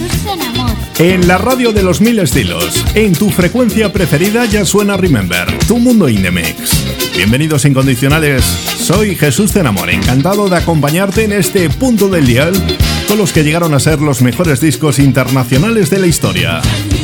En la radio de los mil estilos, en tu frecuencia preferida ya suena Remember, tu mundo in the mix. Bienvenidos incondicionales, soy Jesús Cenamor, encantado de acompañarte en este punto del dial con los que llegaron a ser los mejores discos internacionales de la historia.